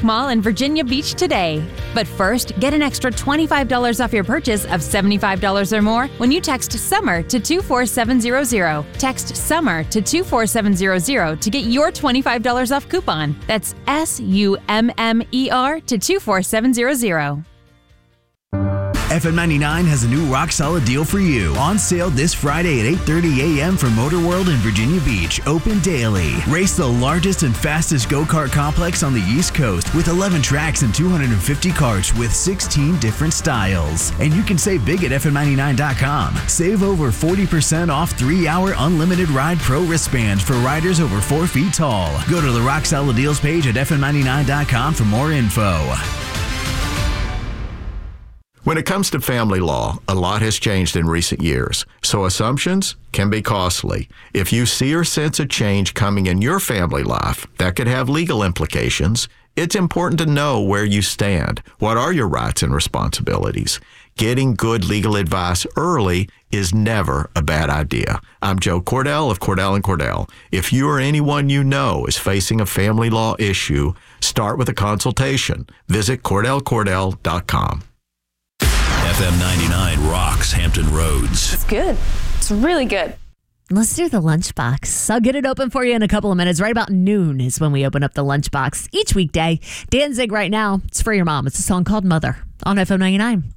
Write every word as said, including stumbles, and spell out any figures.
Mall in Virginia Beach today. But first, get an extra twenty-five dollars off your purchase of seventy-five dollars or more when you text SUMMER to two four seven zero zero. Text SUMMER to two four seven zero zero to get your twenty-five dollars off coupon. That's S U M M E R to two four seven zero zero. F M ninety-nine has a new rock solid deal for you. On sale this Friday at eight thirty a.m. from Motor World in Virginia Beach. Open daily. Race the largest and fastest go-kart complex on the East Coast with eleven tracks and two hundred fifty karts with sixteen different styles. And you can save big at F M ninety-nine dot com. Save over forty percent off three-hour Unlimited Ride Pro wristbands for riders over four feet tall. Go to the Rock Solid Deals page at F M ninety-nine dot com for more info. When it comes to family law, a lot has changed in recent years, so assumptions can be costly. If you see or sense a change coming in your family life that could have legal implications, it's important to know where you stand. What are your rights and responsibilities? Getting good legal advice early is never a bad idea. I'm Joe Cordell of Cordell and Cordell. If you or anyone you know is facing a family law issue, start with a consultation. Visit Cordell Cordell dot com. F M ninety-nine rocks Hampton Roads. It's good. It's really good. Let's do the lunchbox. I'll get it open for you in a couple of minutes. Right about noon is when we open up the lunchbox each weekday. Danzig right now. It's for your mom. It's a song called Mother on F M ninety-nine.